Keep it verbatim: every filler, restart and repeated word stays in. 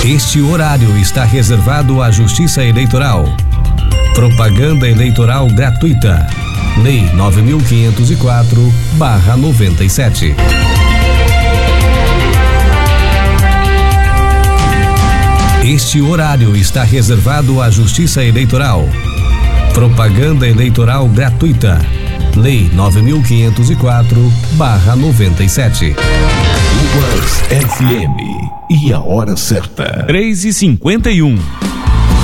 Este horário está reservado à Justiça Eleitoral. Propaganda eleitoral gratuita. Lei nove mil quinhentos e quatro barra noventa e sete. Este horário está reservado à Justiça Eleitoral. Propaganda eleitoral gratuita. Lei nove mil quinhentos e quatro barra noventa e sete. Luas F M. E a hora certa. três e cinquenta e um.